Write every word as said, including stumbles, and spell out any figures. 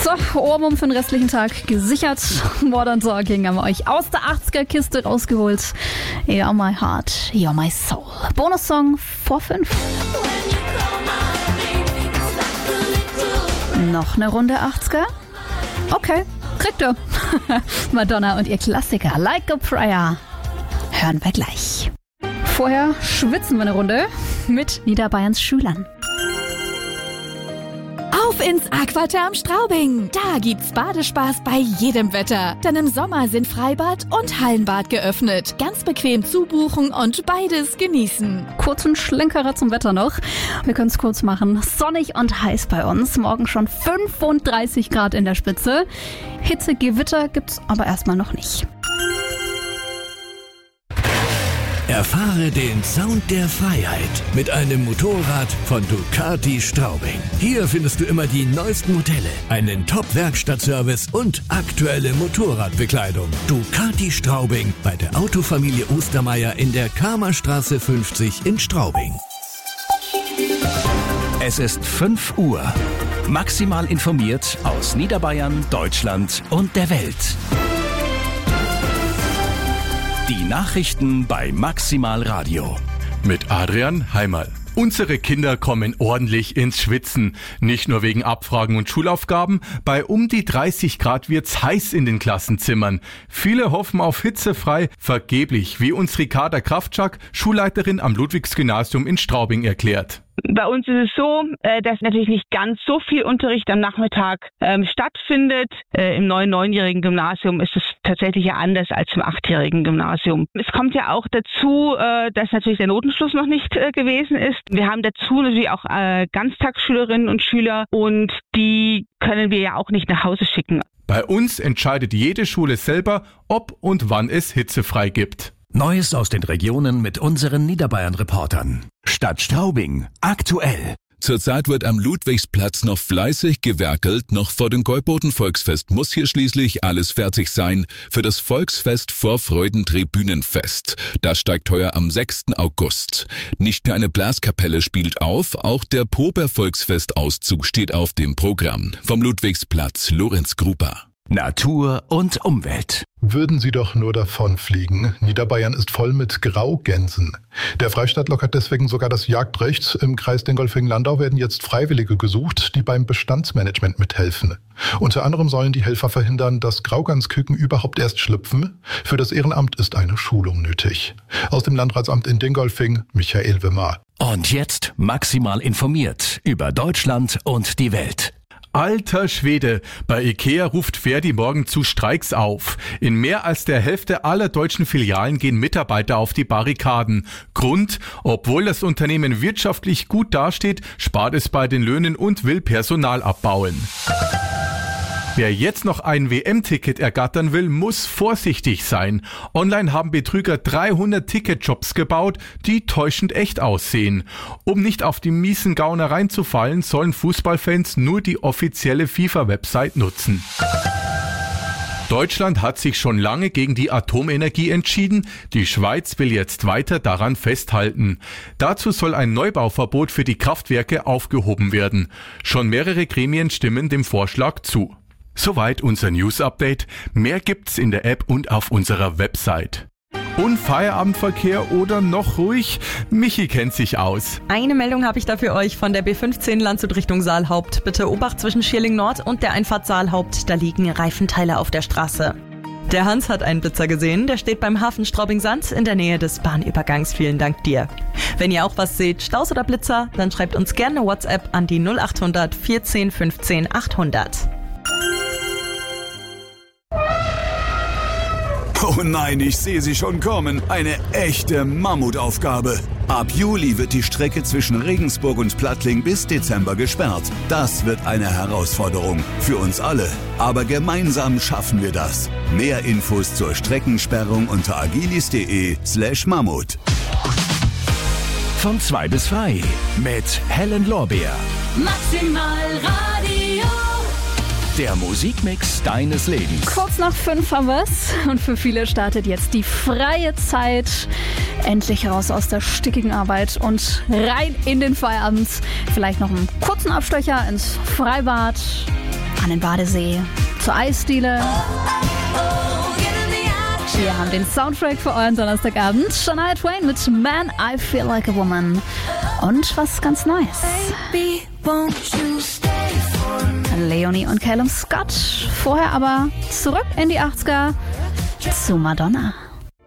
So, Ohrwurm für den restlichen Tag gesichert. Modern Talking haben wir euch aus der achtziger-Kiste rausgeholt. You're my heart, you're my soul. Bonussong vor fünf. Noch eine Runde achtziger? Okay, kriegt ihr. Madonna und ihr Klassiker Like a Prayer hören wir gleich. Vorher schwitzen wir eine Runde mit Niederbayerns Schülern. Auf ins Aquaterm Straubing. Da gibt's Badespaß bei jedem Wetter. Denn im Sommer sind Freibad und Hallenbad geöffnet. Ganz bequem zubuchen und beides genießen. Kurzen Schlenkerer zum Wetter noch. Wir können es kurz machen. Sonnig und heiß bei uns. Morgen schon fünfunddreißig Grad in der Spitze. Hitze, Gewitter gibt's aber erstmal noch nicht. Erfahre den Sound der Freiheit mit einem Motorrad von Ducati Straubing. Hier findest du immer die neuesten Modelle, einen Top-Werkstattservice und aktuelle Motorradbekleidung. Ducati Straubing bei der Autofamilie Ostermeier in der Kramerstraße fünfzig in Straubing. Es ist fünf Uhr. Maximal informiert aus Niederbayern, Deutschland und der Welt. Die Nachrichten bei Maximal Radio. Mit Adrian Heimerl. Unsere Kinder kommen ordentlich ins Schwitzen. Nicht nur wegen Abfragen und Schulaufgaben. Bei um die dreißig Grad wird's heiß in den Klassenzimmern. Viele hoffen auf hitzefrei, vergeblich, wie uns Ricarda Kraftschak, Schulleiterin am Ludwigsgymnasium in Straubing, erklärt. Bei uns ist es so, dass natürlich nicht ganz so viel Unterricht am Nachmittag ähm, stattfindet. Äh, Im neuen neunjährigen Gymnasium ist es tatsächlich ja anders als im achtjährigen Gymnasium. Es kommt ja auch dazu, äh, dass natürlich der Notenschluss noch nicht äh, gewesen ist. Wir haben dazu natürlich auch äh, Ganztagsschülerinnen und Schüler und die können wir ja auch nicht nach Hause schicken. Bei uns entscheidet jede Schule selber, ob und wann es hitzefrei gibt. Neues aus den Regionen mit unseren Niederbayern-Reportern. Stadt Straubing. Aktuell. Zurzeit wird am Ludwigsplatz noch fleißig gewerkelt. Noch vor dem Gäuboden-Volksfest muss hier schließlich alles fertig sein für das Volksfest Vorfreudentribünenfest. Das steigt heuer am sechsten August. Nicht nur eine Blaskapelle spielt auf, auch der Pober-Volksfest-Auszug steht auf dem Programm. Vom Ludwigsplatz, Lorenz Gruber. Natur und Umwelt. Würden sie doch nur davonfliegen. Niederbayern ist voll mit Graugänsen. Der Freistaat lockert deswegen sogar das Jagdrecht. Im Kreis Dingolfing-Landau werden jetzt Freiwillige gesucht, die beim Bestandsmanagement mithelfen. Unter anderem sollen die Helfer verhindern, dass Graugansküken überhaupt erst schlüpfen. Für das Ehrenamt ist eine Schulung nötig. Aus dem Landratsamt in Dingolfing, Michael Wimmer. Und jetzt maximal informiert über Deutschland und die Welt. Alter Schwede, bei Ikea ruft Verdi morgen zu Streiks auf. In mehr als der Hälfte aller deutschen Filialen gehen Mitarbeiter auf die Barrikaden. Grund: obwohl das Unternehmen wirtschaftlich gut dasteht, spart es bei den Löhnen und will Personal abbauen. Wer jetzt noch ein W M-Ticket ergattern will, muss vorsichtig sein. Online haben Betrüger dreihundert Ticketjobs gebaut, die täuschend echt aussehen. Um nicht auf die miesen Gauner reinzufallen, sollen Fußballfans nur die offizielle FIFA-Website nutzen. Deutschland hat sich schon lange gegen die Atomenergie entschieden. Die Schweiz will jetzt weiter daran festhalten. Dazu soll ein Neubauverbot für die Kraftwerke aufgehoben werden. Schon mehrere Gremien stimmen dem Vorschlag zu. Soweit unser News-Update. Mehr gibt's in der App und auf unserer Website. Und Feierabendverkehr oder noch ruhig? Michi kennt sich aus. Eine Meldung habe ich da für euch von der B fünfzehn Landshut Richtung Saalhaupt. Bitte Obacht zwischen Schierling Nord und der Einfahrt Saalhaupt. Da liegen Reifenteile auf der Straße. Der Hans hat einen Blitzer gesehen. Der steht beim Hafen Straubing-Sand in der Nähe des Bahnübergangs. Vielen Dank dir. Wenn ihr auch was seht, Staus oder Blitzer, dann schreibt uns gerne eine WhatsApp an die null acht hundert vierzehn fünfzehn achthundert. Oh nein, ich sehe sie schon kommen. Eine echte Mammutaufgabe. Ab Juli wird die Strecke zwischen Regensburg und Plattling bis Dezember gesperrt. Das wird eine Herausforderung für uns alle. Aber gemeinsam schaffen wir das. Mehr Infos zur Streckensperrung unter agilis.de slash Mammut. Von zwei bis frei mit Helen Lorbeer. Maximal Radio. Der Musikmix deines Lebens. Kurz nach fünf haben wir's. Und für viele startet jetzt die freie Zeit. Endlich raus aus der stickigen Arbeit und rein in den Feierabend. Vielleicht noch einen kurzen Abstecher ins Freibad. an den Badesee, zur Eisdiele. Wir haben den Soundtrack für euren Donnerstagabend. Shania Twain mit Man, I Feel Like a Woman. Und was ganz Neues. Leonie und Callum Scott. Vorher aber zurück in die achtziger zu Madonna.